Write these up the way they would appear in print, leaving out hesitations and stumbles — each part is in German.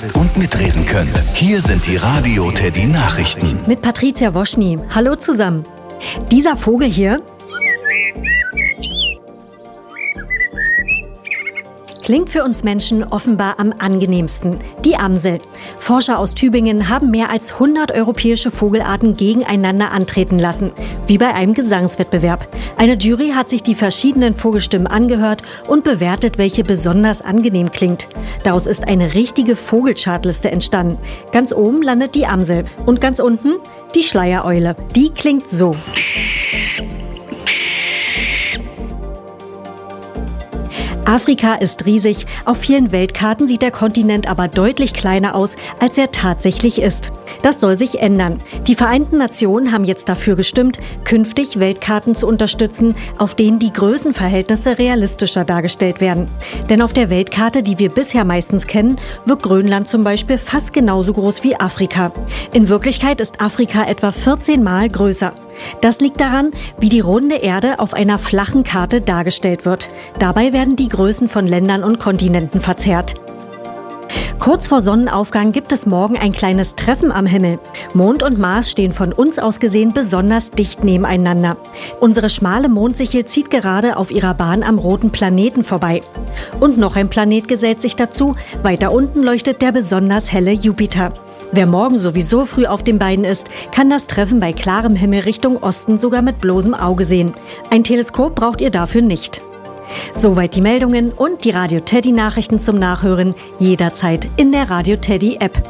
wisst und mitreden könnt. Hier sind die Radio Teddy Nachrichten. Mit Patricia Woschny. Hallo zusammen. Dieser Vogel hier klingt für uns Menschen offenbar am angenehmsten. Die Amsel. Forscher aus Tübingen haben mehr als 100 europäische Vogelarten gegeneinander antreten lassen. Wie bei einem Gesangswettbewerb. Eine Jury hat sich die verschiedenen Vogelstimmen angehört und bewertet, welche besonders angenehm klingt. Daraus ist eine richtige Vogelchartliste entstanden. Ganz oben landet die Amsel und ganz unten die Schleiereule. Die klingt so. Afrika ist riesig. Auf vielen Weltkarten sieht der Kontinent aber deutlich kleiner aus, als er tatsächlich ist. Das soll sich ändern. Die Vereinten Nationen haben jetzt dafür gestimmt, künftig Weltkarten zu unterstützen, auf denen die Größenverhältnisse realistischer dargestellt werden. Denn auf der Weltkarte, die wir bisher meistens kennen, wirkt Grönland zum Beispiel fast genauso groß wie Afrika. In Wirklichkeit ist Afrika etwa 14 Mal größer. Das liegt daran, wie die runde Erde auf einer flachen Karte dargestellt wird. Dabei werden die Größen von Ländern und Kontinenten verzerrt. Kurz vor Sonnenaufgang gibt es morgen ein kleines Treffen am Himmel. Mond und Mars stehen von uns aus gesehen besonders dicht nebeneinander. Unsere schmale Mondsichel zieht gerade auf ihrer Bahn am roten Planeten vorbei. Und noch ein Planet gesellt sich dazu. Weiter unten leuchtet der besonders helle Jupiter. Wer morgen sowieso früh auf den Beinen ist, kann das Treffen bei klarem Himmel Richtung Osten sogar mit bloßem Auge sehen. Ein Teleskop braucht ihr dafür nicht. Soweit die Meldungen und die Radio Teddy Nachrichten zum Nachhören jederzeit in der Radio Teddy App.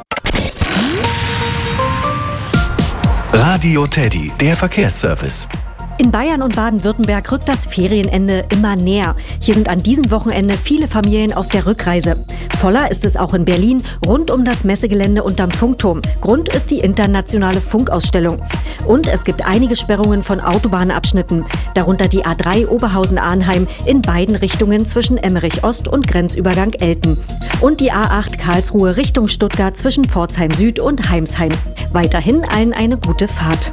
Radio Teddy, der Verkehrsservice. In Bayern und Baden-Württemberg rückt das Ferienende immer näher. Hier sind an diesem Wochenende viele Familien auf der Rückreise. Voller ist es auch in Berlin, rund um das Messegelände unterm Funkturm. Grund ist die internationale Funkausstellung. Und es gibt einige Sperrungen von Autobahnabschnitten, darunter die A3 Oberhausen-Arnheim in beiden Richtungen zwischen Emmerich Ost und Grenzübergang Elten. Und die A8 Karlsruhe Richtung Stuttgart zwischen Pforzheim Süd und Heimsheim. Weiterhin allen eine gute Fahrt.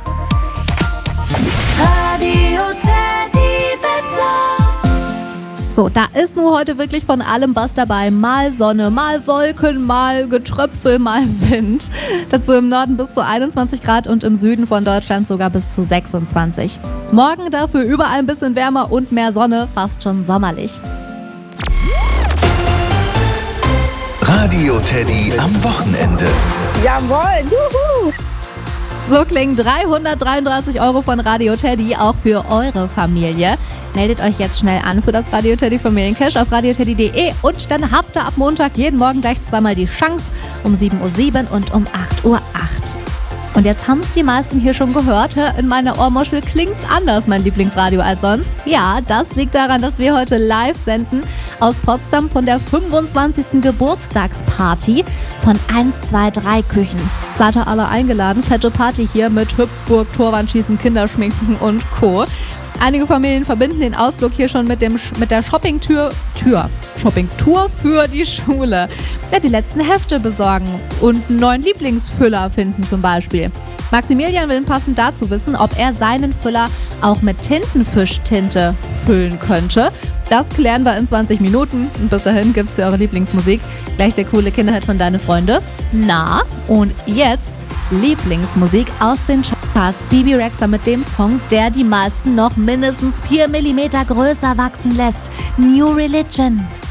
Radio Teddy Wetter. So, da ist nur heute wirklich von allem was dabei. Mal Sonne, mal Wolken, mal Getröpfel, mal Wind. Dazu im Norden bis zu 21 Grad und im Süden von Deutschland sogar bis zu 26. Morgen dafür überall ein bisschen wärmer und mehr Sonne, fast schon sommerlich. Radio Teddy am Wochenende. Jawohl, juhu! So klingen 333 € von Radio Teddy auch für eure Familie. Meldet euch jetzt schnell an für das Radio Teddy Familiencash auf radioteddy.de und dann habt ihr ab Montag jeden Morgen gleich zweimal die Chance um 7:07 Uhr und um 8:08 Uhr. Und jetzt haben es die meisten hier schon gehört. In meiner Ohrmuschel klingt's anders, mein Lieblingsradio, als sonst. Ja, das liegt daran, dass wir heute live senden aus Potsdam von der 25. Geburtstagsparty von 123 Küchen. Seid ihr alle eingeladen? Fette Party hier mit Hüpfburg, Torwandschießen, Kinderschminken und Co. Einige Familien verbinden den Ausflug hier schon mit der Shoppingtour für die Schule. Ja, die letzten Hefte besorgen und einen neuen Lieblingsfüller finden zum Beispiel. Maximilian will passend dazu wissen, ob er seinen Füller auch mit Tintenfischtinte füllen könnte. Das klären wir in 20 Minuten. Und bis dahin gibt's ja eure Lieblingsmusik. Gleich der coole Kinderhit von Deine Freunde. Na, und jetzt Lieblingsmusik aus den Charts. Bibi Rexha mit dem Song, der die meisten noch mindestens 4 mm größer wachsen lässt. New Religion.